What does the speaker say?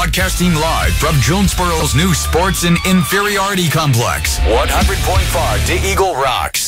Broadcasting live from Jonesboro's new Sports and Inferiority Complex. 100.5 to Eagle Rocks.